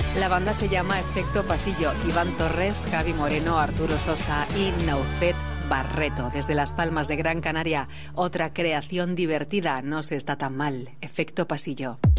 La banda se llama Efecto Pasillo. Iván Torres, Javi Moreno, Arturo Sosa y Naufet Barreto. Desde Las Palmas de Gran Canaria, otra creación divertida. No se está tan mal. Efecto Pasillo.